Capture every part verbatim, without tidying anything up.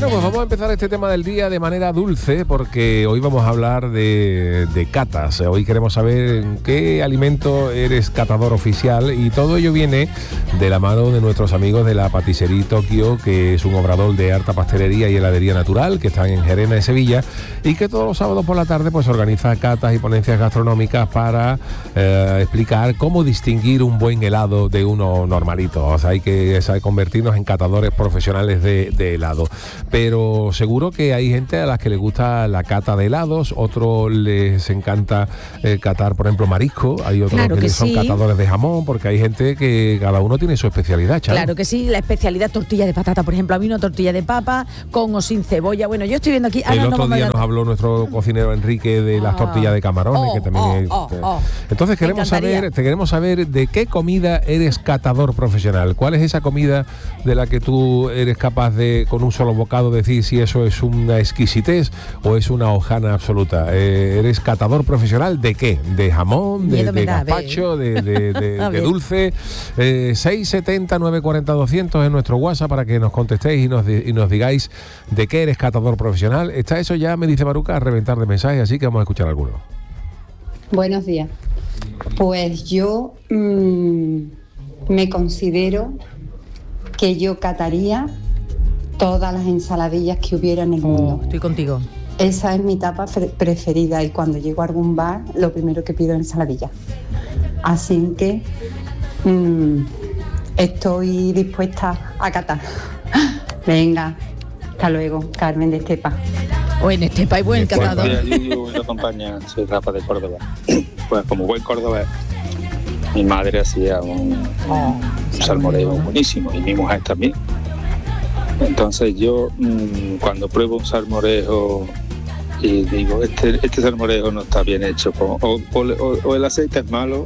Bueno, pues vamos a empezar este tema del día de manera dulce, porque hoy vamos a hablar de, de catas. Hoy queremos saber en qué alimento eres catador oficial, y todo ello viene de la mano de nuestros amigos de la Patisserie Tokio, que es un obrador de alta pastelería y heladería natural, que están en Gerena de Sevilla, y que todos los sábados por la tarde pues organiza catas y ponencias gastronómicas para eh, explicar cómo distinguir un buen helado de uno normalito. O sea, hay que saber convertirnos en catadores profesionales de, de helado. Pero seguro que hay gente a las que les gusta la cata de helados, otros les encanta eh, catar, por ejemplo, marisco, hay otros claro que, que son sí. catadores de jamón, porque hay gente que cada uno tiene su especialidad, Charo. Claro que sí, la especialidad tortilla de patata, por ejemplo, a mí una tortilla de papa con o sin cebolla. Bueno, yo estoy viendo aquí... El no otro día nos habló nuestro cocinero Enrique de las Ah. tortillas de camarones, Oh, que también oh, es... oh, oh. Entonces queremos saber, te queremos saber de qué comida eres catador profesional. ¿Cuál es esa comida de la que tú eres capaz de, con un solo bocado, decir si eso es una exquisitez o es una hojana absoluta? Eh, ¿Eres catador profesional de qué? ¿De jamón? ¿De, de da, gazpacho? ¿De, de, de, de dulce? Eh, seis setenta, nueve cuarenta, doscientos es nuestro WhatsApp para que nos contestéis y nos, y nos digáis de qué eres catador profesional. Está eso ya, me dice Maruca, a reventar de mensajes, así que vamos a escuchar algunos. Buenos días. Pues yo mmm, me considero que yo cataría todas las ensaladillas que hubiera en el mundo. Oh, estoy contigo. Esa es mi tapa preferida, y cuando llego a algún bar lo primero que pido es ensaladilla. Así que mmm, estoy dispuesta a catar. Venga, hasta luego, Carmen de Estepa. O en Estepa hay buen catador. Buenos días, Yuyu, y la compañía. Soy Rafa de Córdoba. Pues como buen cordobés, mi madre hacía un, Oh, un salmorejo buenísimo, y mi mujer también. Entonces yo mmm, cuando pruebo un salmorejo y digo, este, este salmorejo no está bien hecho, o, o, o, o el aceite es malo,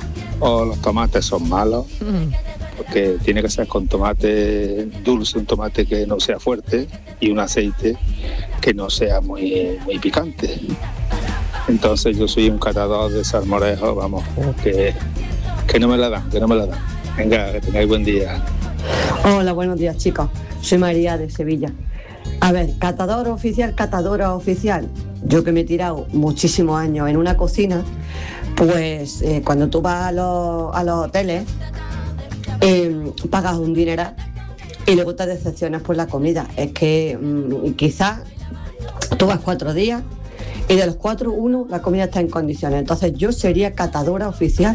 o los tomates son malos, Mm. porque tiene que ser con tomate dulce, un tomate que no sea fuerte, y un aceite que no sea muy, muy picante. Entonces yo soy un catador de salmorejo, vamos, que, que no me la dan, que no me la dan. Venga, que tengáis buen día. Hola, buenos días, chicos. Soy María de Sevilla. A ver, catador oficial, catadora oficial. Yo que me he tirado muchísimos años en una cocina, pues eh, cuando tú vas a los, a los hoteles, eh, pagas un dineral y luego te decepcionas por la comida. Es que mmm, quizás tú vas cuatro días y de los cuatro, uno, la comida está en condiciones. Entonces yo sería catadora oficial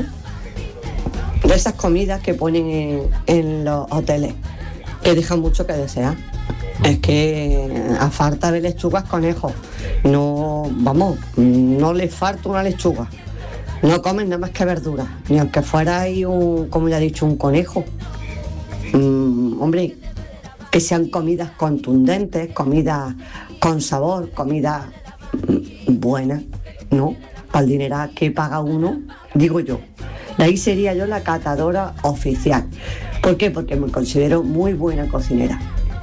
de esas comidas que ponen en, en los hoteles, que dejan mucho que desear. Es que a falta de lechugas, conejos. No, vamos, no les falta una lechuga. No comen nada más que verduras, ni aunque fuera ahí un, como ya he dicho, un conejo. Mm, hombre, que sean comidas contundentes, comidas con sabor, comidas mm, buenas, ¿no? Para el dinero que paga uno, digo yo. De ahí sería yo la catadora oficial. ¿Por qué? Porque me considero muy buena cocinera.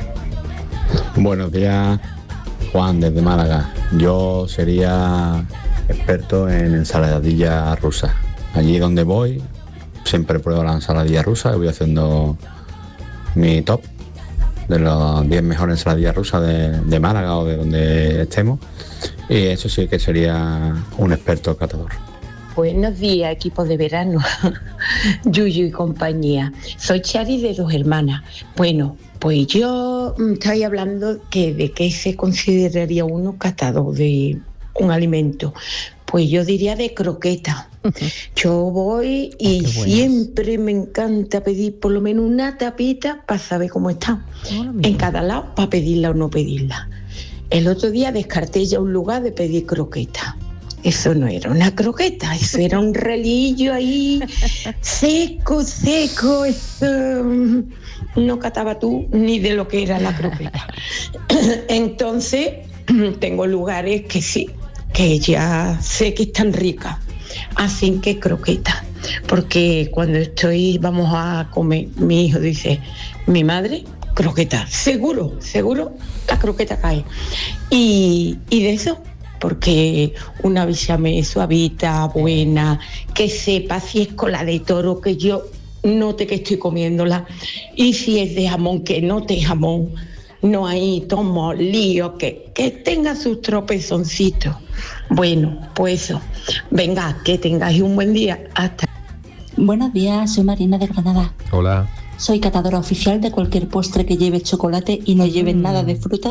Buenos días, Juan, desde Málaga. Yo sería experto en ensaladilla rusa. Allí donde voy, siempre pruebo la ensaladilla rusa y voy haciendo mi top de los diez mejores ensaladillas rusas de, de Málaga o de donde estemos. Y eso sí que sería un experto catador. Buenos días, equipo de verano, Yuyu y compañía. Soy Chari de Dos Hermanas. Bueno, pues yo estoy hablando que de qué se consideraría uno catador de un alimento. Pues yo diría de croqueta. Yo voy y oh, siempre me encanta pedir por lo menos una tapita para saber cómo está. Oh, en cada lado, para pedirla o no pedirla. El otro día descarté ya un lugar de pedir croqueta. Eso no era una croqueta, eso era un relillo ahí, seco, seco, eso no cataba tú ni de lo que era la croqueta. Entonces, tengo lugares que sí, que ya sé que están ricas, así que croqueta, porque cuando estoy, vamos a comer, mi hijo dice, mi madre, croqueta, seguro, seguro, la croqueta cae. Y, y de eso, porque una bechamel suavita, buena, que sepa si es cola de toro, que yo note que estoy comiéndola, y si es de jamón, que note jamón, no hay tomo, lío, que, que tenga sus tropezoncitos. Bueno, pues eso. Venga, que tengáis un buen día. Hasta. Buenos días, soy Marina de Granada. Hola. Soy catadora oficial de cualquier postre que lleve chocolate y no lleve mm. nada de fruta.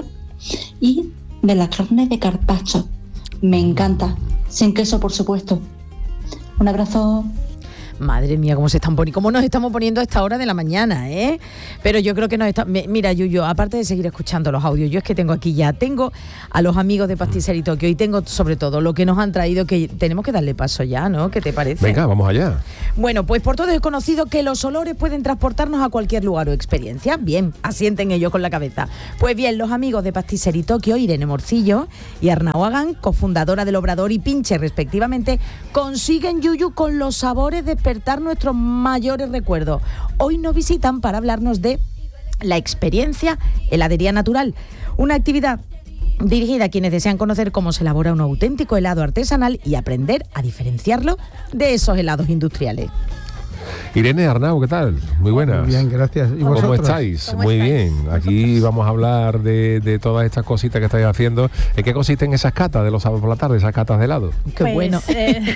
Y de la carne de carpaccio. Me encanta. Sin queso, por supuesto. Un abrazo. Madre mía, cómo se están poniendo, cómo nos estamos poniendo a esta hora de la mañana, ¿eh? Pero yo creo que nos está. Mira, Yuyu, aparte de seguir escuchando los audios, yo es que tengo aquí ya, tengo a los amigos de Pasticcería Tokio y tengo sobre todo lo que nos han traído, que tenemos que darle paso ya, ¿no? ¿Qué te parece? Venga, vamos allá. Bueno, pues por todo es conocido que los olores pueden transportarnos a cualquier lugar o experiencia. Bien, asienten ellos con la cabeza. Pues bien, los amigos de Pasticcería Tokio, Irene Morcillo y Arnau Agán, cofundadora del Obrador y Pinche respectivamente, consiguen, Yuyu, con los sabores despertar nuestros mayores recuerdos. Hoy nos visitan para hablarnos de la experiencia heladería natural, una actividad dirigida a quienes desean conocer cómo se elabora un auténtico helado artesanal y aprender a diferenciarlo de esos helados industriales. Irene, Arnau, ¿qué tal? Muy buenas. Muy bien, gracias. ¿Y ¿Cómo vosotros? estáis? ¿Cómo Muy estáis? bien. Aquí vamos a hablar de, de todas estas cositas que estáis haciendo. ¿En qué consisten esas catas de los sábados por la tarde, esas catas de helado? Qué Pues, bueno. eh,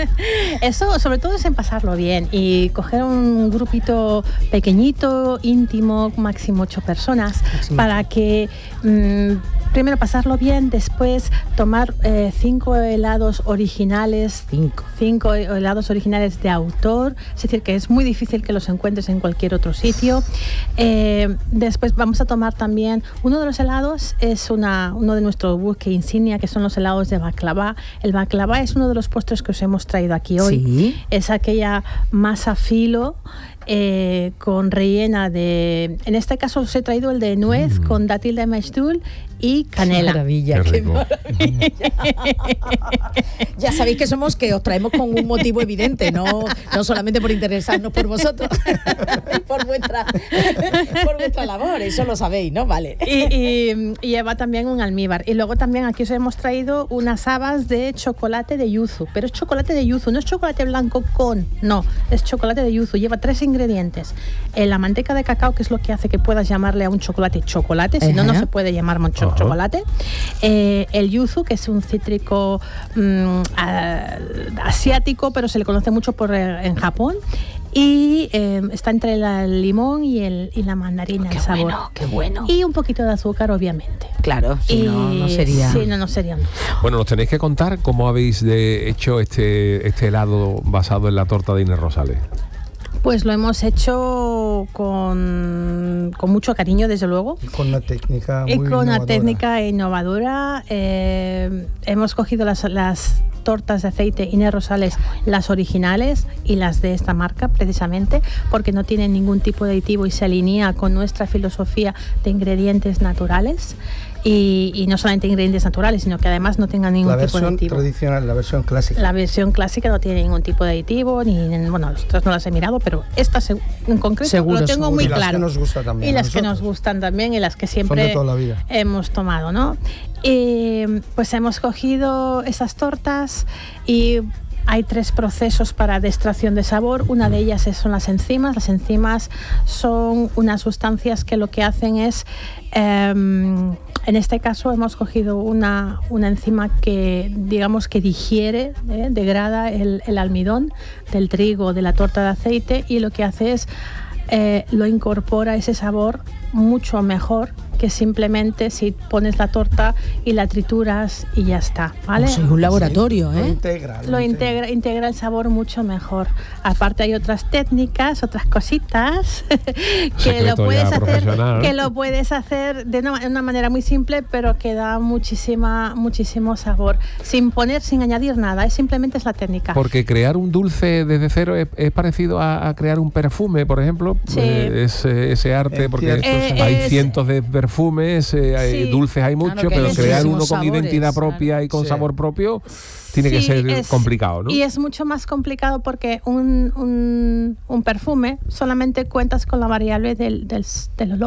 eso sobre todo es en pasarlo bien y coger un grupito pequeñito, íntimo, máximo ocho personas, Máximo. para que mmm, primero pasarlo bien, después tomar eh, cinco helados originales, Cinco. cinco helados originales de autor, es decir, que es muy difícil que los encuentres en cualquier otro sitio. Eh, después vamos a tomar también, uno de los helados es una, uno de nuestros buques insignia, que son los helados de baklava. El baklava es uno de los postres que os hemos traído aquí hoy. Sí. Es aquella masa filo eh, con rellena de, en este caso os he traído el de nuez mm. con dátil de majdul y canela. Qué maravilla, Qué qué rico. maravilla. Ya sabéis que somos, que os traemos con un motivo evidente, no, no solamente por interesarnos por vosotros, por vuestra, por vuestra labor, eso lo sabéis, ¿no? Vale. Y, y, y lleva también un almíbar. Y luego también aquí os hemos traído unas habas de chocolate de yuzu, pero es chocolate de yuzu, no es chocolate blanco con, no, es chocolate de yuzu. Lleva tres ingredientes. Eh, la manteca de cacao, que es lo que hace que puedas llamarle a un chocolate chocolate, si no, no se puede llamar mucho Ajá. chocolate. Eh, el yuzu, que es un cítrico mmm, a, asiático, pero se le conoce mucho por, eh, en Japón. Y eh, está entre la, el limón y, el, y la mandarina, Qué el sabor. bueno, qué bueno. Y un poquito de azúcar, obviamente. Claro, si Y- no, no sería... Sí, no, no sería. Bueno, nos tenéis que contar cómo habéis de hecho este, este helado basado en la torta de Inés Rosales. Pues lo hemos hecho con, con mucho cariño, desde luego. Y con una técnica muy Y con una innovadora. técnica innovadora. Eh, hemos cogido las, las tortas de aceite Inés Rosales, las originales y las de esta marca, precisamente, porque no tienen ningún tipo de aditivo y se alinea con nuestra filosofía de ingredientes naturales. Y, y no solamente ingredientes naturales, sino que además no tengan ningún La tipo de versión aditivo. tradicional, la versión clásica. La versión clásica no tiene ningún tipo de aditivo, ni bueno, las otras no las he mirado, pero esta se- en concreto Seguro, lo tengo seguro. muy Y las claro. que nos gusta también Y a las que nos nosotros. gustan también y las que Son siempre de toda la vida. hemos tomado, ¿no? Y pues hemos cogido esas tortas y hay tres procesos para de extracción de sabor. Una de ellas es- son las enzimas. Las enzimas son unas sustancias que lo que hacen es, em, en este caso hemos cogido una, una enzima que digamos que digiere, eh, degrada el, el almidón del trigo, de la torta de aceite, y lo que hace es eh, lo incorpora ese sabor mucho mejor que simplemente si pones la torta y la trituras y ya está, ¿vale? Sois un laboratorio, Lo ¿eh? integra. Lo integra, integra el sabor mucho mejor. Aparte hay otras técnicas, otras cositas que Secreto lo puedes ya hacer, profesional. que lo puedes hacer de una, una manera muy simple, pero que da muchísima, muchísimo sabor, sin poner, sin añadir nada. Es simplemente es la técnica. Porque crear un dulce desde cero es, es parecido a, a crear un perfume, por ejemplo. Sí. Eh, es, eh, ese arte, En porque ciertos Eh, hay es- cientos de perfumes, eh, hay Sí. dulces hay mucho, Claro, que pero hay crear uno muchísimos con sabores, identidad claro. propia y con Sí. sabor propio tiene que Sí, ser es- complicado, ¿no? Y es mucho más complicado porque un, un, un perfume solamente cuentas con la variable del, del, del olor.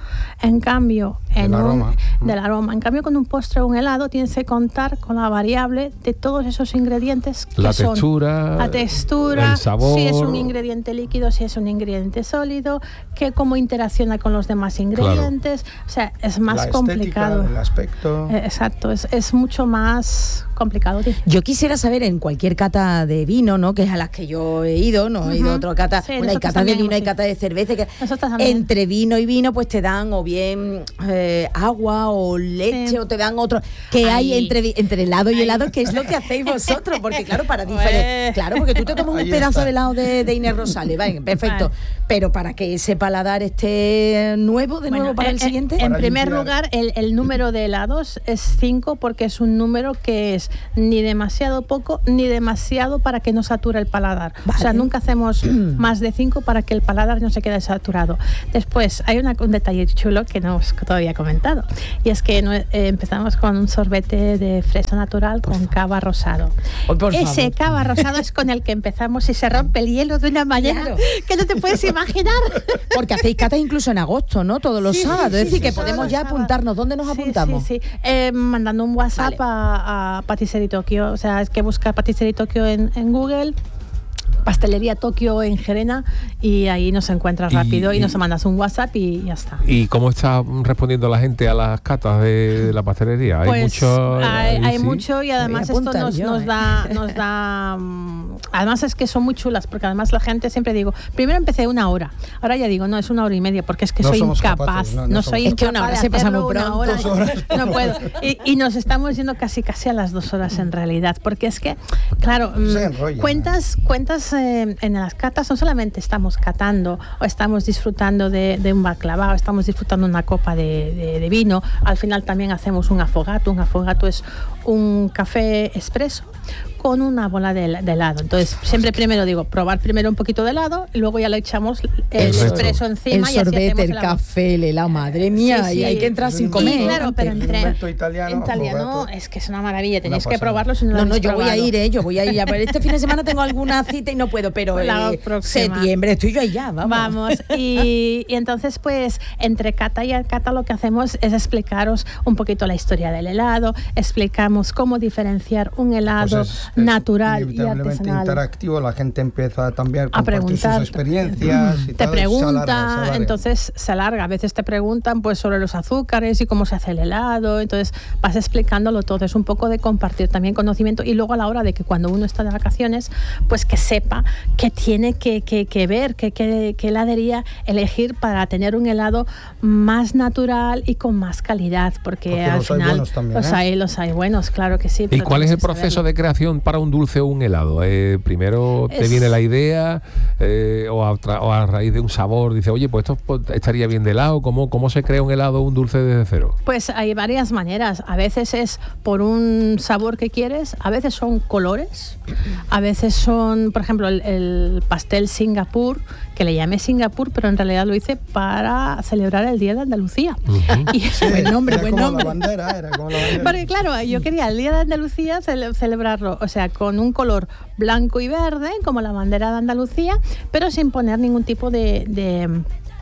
En cambio, en Del un, aroma. del aroma. En cambio, con un postre o un helado tienes que contar con la variable de todos esos ingredientes que La son textura, la textura, el sabor. si es un ingrediente líquido, si es un ingrediente sólido, que cómo interacciona con los demás ingredientes. Claro. O sea, es más la complicado. Estética, el aspecto. Eh, exacto, es, es mucho más complicado. Yo quisiera saber en cualquier cata de vino, ¿no? Que es a las que yo he ido, no he uh-huh. ido a otra cata. Sí, bueno, hay cata de vino, hay cata de cerveza. Que entre vino y vino, pues te dan o bien eh, agua o leche sí. o te dan otro. ¿Qué hay entre, entre helado y helado? ¿Qué es lo que hacéis vosotros? Porque claro, para diferentes. Claro, porque tú te tomas un Ahí pedazo está. de helado de, de Inés Rosales, vale, perfecto. Vale. Pero para que ese paladar esté nuevo, de bueno, nuevo para el, el siguiente. En para primer limpiar. lugar, el, el número de helados es cinco porque es un número que es ni demasiado poco ni demasiado para que no sature el paladar. Vale. O sea, nunca hacemos más de cinco para que el paladar no se quede saturado. Después, hay una, un detalle chulo que no os todavía he comentado. Y es que no, eh, empezamos con un sorbete de fresa natural por con favor. cava rosado. Oh, por Ese favor. cava rosado es con el que empezamos y se rompe el hielo de una manera claro. que no te puedes imaginar. Porque hacéis catas incluso en agosto, ¿no? Todos los sí, sábados. Sí, es decir, sí, que sí, podemos ya sábados. apuntarnos. ¿Dónde nos sí, apuntamos? Sí, sí. Eh, mandando un WhatsApp vale. a, a Patisserie Tokio. O sea, es que buscar Patisserie Tokio en, en Google. Pastelería Tokio en Gerena y ahí nos encuentras rápido y, y nos mandas un WhatsApp y ya está. ¿Y cómo está respondiendo la gente a las catas de, de la pastelería? ¿Hay pues mucho? Hay, hay sí. mucho y además esto nos, yo, nos eh. da, nos da um, además es que son muy chulas porque además la gente siempre digo, primero empecé una hora, ahora ya digo, no, es una hora y media porque es que no soy incapaz, capaces, no, no, no soy es incapaz que una hora se pasa muy pronto. Hora, no puedo. Y, y nos estamos yendo casi casi a las dos horas en realidad, porque es que, claro, um, cuentas, cuentas eh, en las catas no solamente estamos catando o estamos disfrutando de, de un baklava o estamos disfrutando una copa de, de, de vino, al final también hacemos un affogato. Un affogato es un café expreso con una bola de, de helado. Entonces, siempre primero digo, probar primero un poquito de helado y luego ya le echamos el, el expreso encima. El sorbete, el café, el helado, madre mía, sí, sí. y hay que entrar sin comer. Y claro, pero entre italiano, italiano es que es una maravilla, tenéis que probarlo si no lo No, no, yo probado. voy a ir, ¿eh? Yo voy a ir. A ver, este fin de semana tengo alguna cita y no puedo, pero eh, septiembre estoy yo allá, vamos. Vamos, y, y entonces pues entre cata y cata lo que hacemos es explicaros un poquito la historia del helado, explicamos cómo diferenciar un helado pues es, natural es y artesanal. Interactivo, la gente empieza también a, a preguntar sus experiencias y te todo, pregunta, se alarga, se alarga. Entonces se alarga, a veces te preguntan pues sobre los azúcares y cómo se hace el helado, entonces vas explicándolo todo, es un poco de compartir también conocimiento y luego a la hora de que cuando uno está de vacaciones pues que sepa qué tiene que, que, que ver, qué que, que heladería elegir para tener un helado más natural y con más calidad, porque, porque al los final hay buenos también, los ¿eh? hay, los hay buenos, claro que sí. ¿Y cuál es el proceso saberlo. de creación para un dulce o un helado? Eh, primero te es... viene la idea eh, o, a, o a raíz de un sabor, dice, oye, pues esto pues, estaría bien de helado. ¿Cómo, ¿Cómo se crea un helado o un dulce desde cero? Pues hay varias maneras. A veces es por un sabor que quieres, a veces son colores, a veces son, por ejemplo, el, el pastel Singapur, que le llamé Singapur, pero en realidad lo hice para celebrar el Día de Andalucía. Uh-huh. Y sí, buen nombre, buen nombre. La bandera, era como la bandera. Porque claro, yo quería el Día de Andalucía cele- celebrarlo, o sea, con un color blanco y verde, como la bandera de Andalucía, pero sin poner ningún tipo de... de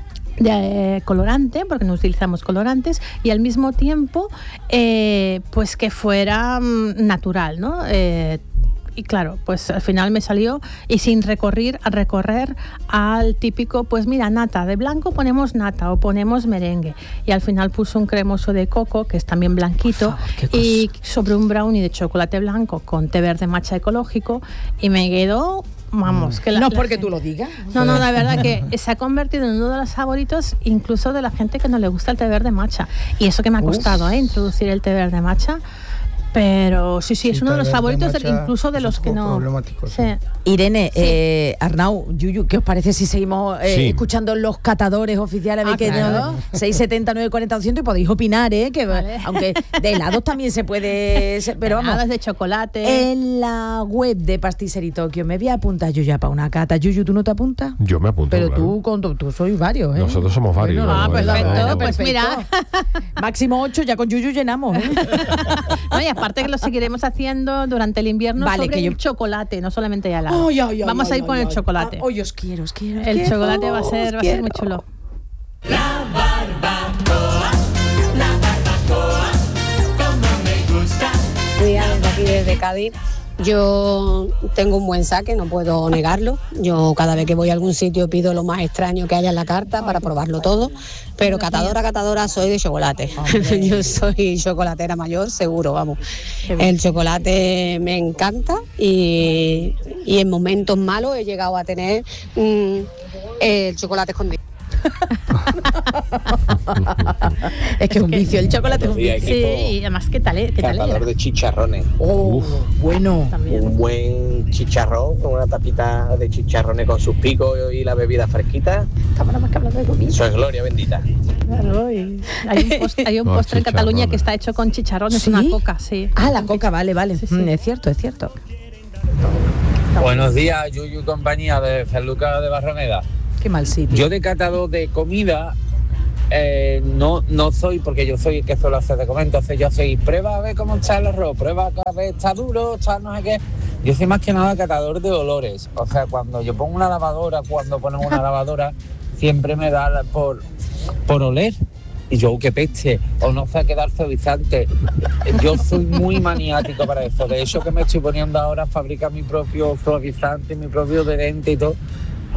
de colorante, porque no utilizamos colorantes, y al mismo tiempo eh, pues que fuera um, natural, ¿no? Eh, y claro, pues al final me salió y sin recorrer, a recorrer al típico, pues mira, nata, de blanco ponemos nata o ponemos merengue, y al final puse un cremoso de coco que es también blanquito favor, y sobre un brownie de chocolate blanco con té verde matcha ecológico, y me quedó vamos, que la, no la porque gente, tú lo digas. No, no, la verdad que se ha convertido en uno de los favoritos incluso de la gente que no le gusta el té verde matcha, y eso que me ha costado, ¿eh? Introducir el té verde matcha. Pero sí, sí, es sí, uno de los favoritos de, incluso de los que no... Sí. Irene, sí. eh, Arnau, Yuyu, ¿qué os parece si seguimos eh, sí. escuchando los catadores oficiales? Ah, que claro. no, seis setenta, nueve cuarenta, doscientos y podéis opinar, ¿eh? Que, vale. Aunque de helados también se puede... Pero vamos, helados de chocolate. En la web de Patisserie Tokio me voy a apuntar yo ya para una cata. Yuyu, ¿tú no te apuntas? Yo me apunto, Pero claro. tú, con, tú sois varios, ¿eh? Nosotros somos varios. Ah, no, perfecto, no, no, pues no. mira. Máximo ocho, ya con Yuyu llenamos, ¿eh? No, y aparte que lo seguiremos haciendo durante el invierno vale, sobre que yo... el chocolate, no solamente ya helado. Ay, ay, ay, Vamos ay, a ir ay, con ay, el ay. chocolate. Ah, hoy os quiero, os quiero. Os el quiero, chocolate va a ser, va a ser muy chulo. La barba de Cádiz. Yo tengo un buen saque, no puedo negarlo. Yo cada vez que voy a algún sitio pido lo más extraño que haya en la carta para probarlo todo. Pero catadora, catadora soy de chocolate. Yo soy chocolatera mayor, seguro, vamos. El chocolate me encanta y, y en momentos malos he llegado a tener mmm, el chocolate escondido. Es que es un vicio, el chocolate es un vicio. Sí, y además, ¿qué tal? ¿Qué tal Catador era? de chicharrones. Oh, bueno. Un buen chicharrón con una tapita de chicharrones con sus picos y la bebida fresquita. Estamos nada más que hablando de comida. Eso es gloria bendita. Claro, y hay un, post, hay un Oh, postre en Cataluña chicharrones. que está hecho con chicharrones, ¿Sí? una coca, sí. Ah, la coca, vale, vale. Sí, sí. Mm, es cierto, es cierto. Buenos días, Yuyu y compañía de San Lucas de Barrameda. Qué mal sitio. Yo de catador de comida eh, no, no soy, porque yo soy el que suelo hacer de comer, entonces yo soy, prueba a ver cómo está el arroz, prueba a ver está duro, está no sé qué. Yo soy más que nada catador de olores, o sea, cuando yo pongo una lavadora, cuando ponemos una lavadora, siempre me da por, por oler. Y yo, qué peste, o no sé, quedar suavizante. Yo soy muy maniático para eso. De hecho, que me estoy poniendo ahora a fabricar mi propio suavizante, mi propio adherente y todo,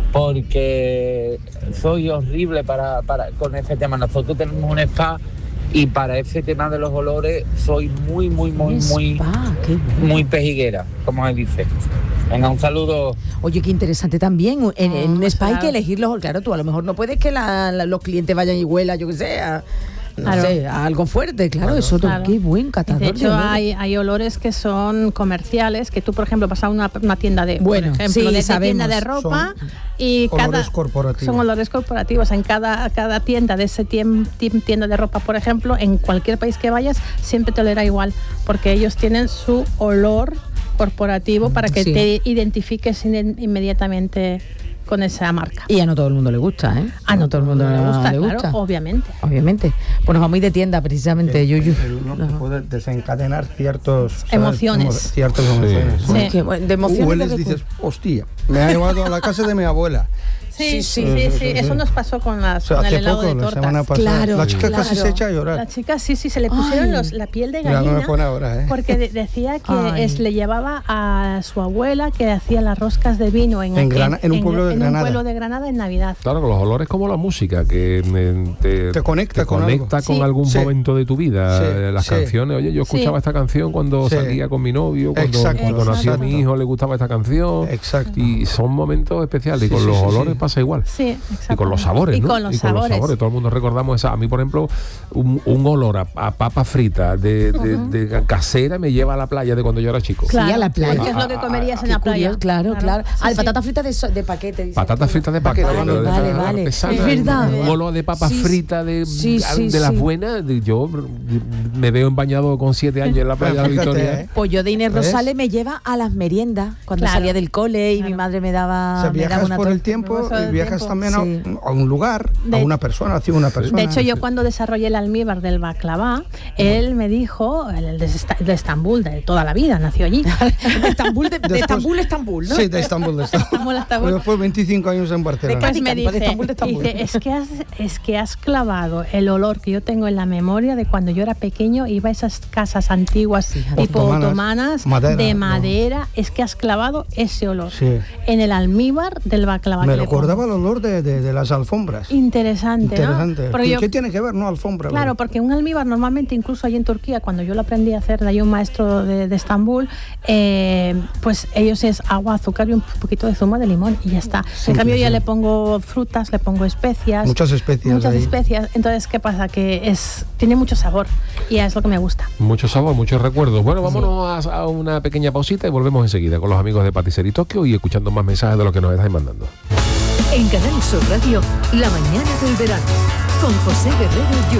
porque soy horrible para, para con ese tema. Nosotros tenemos un spa y para ese tema de los olores soy muy, muy, muy, muy, Spa, qué bueno. muy pejiguera, como se dice. Venga, un saludo. Oye, qué interesante también. En, en un Ah, spa hay claro. que elegirlos. Claro, tú a lo mejor no puedes que la- la- los clientes vayan y huelan, yo qué sé, a, no Claro. sé, a algo fuerte. Claro, eso Claro. qué buen Y catador. de hecho, olores. hay, hay olores que son comerciales, que tú, por ejemplo, vas a una, una tienda de, Bueno, por ejemplo, sí, de, de sabemos. tienda de ropa Son y cada olores corporativos. son olores corporativos. En cada, cada tienda de ese tiem- tiem- tienda de ropa, por ejemplo, en cualquier país que vayas, siempre te olerá igual, porque ellos tienen su olor corporativo para que Sí. te identifiques in- inmediatamente con esa marca. Y a no todo el mundo le gusta, ¿eh? A no todo el mundo le gusta, le claro, gusta. obviamente. Obviamente. Pues nos vamos a ir de tienda precisamente, El- Yuyu. el uno que puede desencadenar ciertos ¿sabes? Emociones. Emo- ciertas emociones. Sí. Ay, qué bueno, de emociones Hueles, de dices, hostia, me ha llevado a la casa de mi abuela. Sí, sí, sí, sí, sí, sí, sí. Eso nos pasó con, las, O sea, con el hace helado poco, de la tortas. semana pasada, Claro, la chica casi claro. se echa a llorar. La chica sí, sí, se le pusieron Ay. los, la piel de Mira, no me gallina pone ahora, ¿eh? porque de- decía que Ay. es, le llevaba a su abuela que hacía las roscas de vino en, En Grana- en un pueblo de en Granada. un pueblo de Granada en Navidad. Claro, los olores como la música, que eh, te, Te conecta te con conecta algo. con Sí. algún Sí. momento de tu vida. Sí, Eh, Las sí. canciones, oye, yo escuchaba Sí. esta canción cuando Sí. salía con mi novio, cuando, Exacto. cuando nació Exacto. mi hijo le gustaba esta canción. Exacto. Y son momentos especiales. Y Sí, con sí, los sí, olores sí. pasa igual. Sí, Y con los sabores, Y ¿no? con los sabores. Todo el mundo recordamos esa. A mí, por ejemplo, un, un olor a, a papa frita de, de- Ujú. de casera me lleva a la playa de cuando yo era chico. Sí, a la playa. porque es lo que comerías en Qué la playa. curioso, claro, claro. Sí, Ah, sí. patata frita de, so- de paquete. dice. Patatas fritas de paquete. Vale, pero de vale, esas vale. artesanas, Es verdad. Un olor de papa Sí, frita de, sí, sí, de las sí. buenas. de- Yo me veo bañado con siete años en la playa de la Fíjate, Victoria. ¿eh? Pues yo de Inés ¿Ves? Rosales me lleva a las meriendas cuando Claro. salía del cole y mi madre me daba, O sea, me daba viajas una por el torta. tiempo Por el y viajas tiempo. también a, Sí. a un lugar, De- a una persona, hacia una persona. De hecho, yo cuando desarrollé el almíbar del baklava, él me dijo, el de, Esta- de Estambul, de toda la vida, nació allí. de Estambul, de, de Después- Estambul, Estambul, ¿no? Sí, de Estambul, de Estambul. Estambul, Estambul. Pero después veinticinco años en Barcelona. Pues me Cádiz, de dice, Estambul, de Estambul. dice, es que has, es que has clavado el olor que yo tengo en la memoria de cuando yo era pequeño, iba a esas casas antiguas Fíjate. tipo Otomanas, otomanas, madera, de ¿no? madera, es que has clavado ese olor Sí. en el almíbar del baklava. Me que le recordaba pongo. el olor de, de- de las alfombras. Interesante, Interesante. ¿no? Porque ¿Qué, yo- qué tiene que ver, no, alfombra? Claro, porque un almíbar normalmente, incluso allí en Turquía, cuando yo lo aprendí a hacer, de ahí un maestro de, de Estambul, eh, pues ellos es agua, azúcar y un poquito de zumo de limón y ya está. Sí, en cambio sí, ya sí. le pongo frutas, le pongo especias. Muchas especias Muchas ahí. especias. Entonces, ¿qué pasa? Que es tiene mucho sabor y es lo que me gusta. Mucho sabor, muchos recuerdos. Bueno, vámonos a, a una pequeña pausita y volvemos enseguida con los amigos de Patisserie Tokio y escuchando más mensajes de los que nos estáis mandando. En Canal Sur Radio, La mañana del verano, con José Guerrero Yuyo.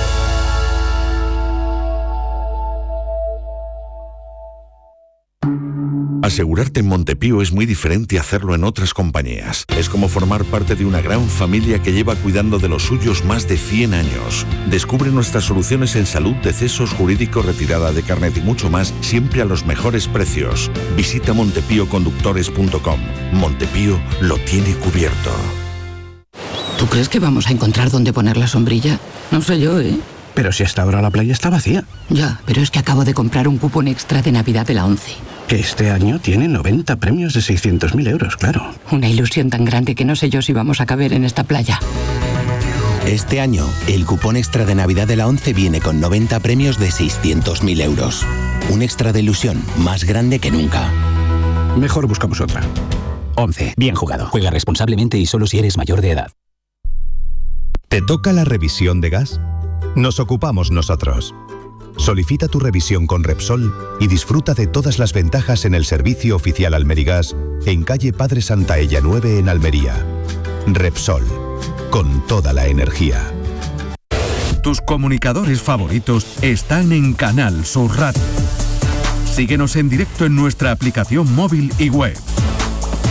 Asegurarte en Montepío es muy diferente a hacerlo en otras compañías. Es como formar parte de una gran familia que lleva cuidando de los suyos más de cien años. Descubre nuestras soluciones en salud, decesos, jurídico, retirada de carnet y mucho más, siempre a los mejores precios. Visita montepío conductores punto com. Montepío lo tiene cubierto. ¿Tú crees que vamos a encontrar dónde poner la sombrilla? No sé yo, ¿eh? Pero si hasta ahora la playa está vacía. Ya, pero es que acabo de comprar un cupón extra de Navidad de la ONCE. Que este año tiene noventa premios de seiscientos mil euros, claro. Una ilusión tan grande que no sé yo si vamos a caber en esta playa. Este año, el cupón extra de Navidad de la ONCE viene con noventa premios de seiscientos mil euros. Un extra de ilusión más grande que nunca. Mejor buscamos otra. ONCE. Bien jugado. Juega responsablemente y solo si eres mayor de edad. ¿Te toca la revisión de gas? Nos ocupamos nosotros. Solicita tu revisión con Repsol y disfruta de todas las ventajas en el servicio oficial Almerigas en calle Padre Santaella nueve en Almería. Repsol, con toda la energía. Tus comunicadores favoritos están en Canal Sur Radio. Síguenos en directo en nuestra aplicación móvil y web.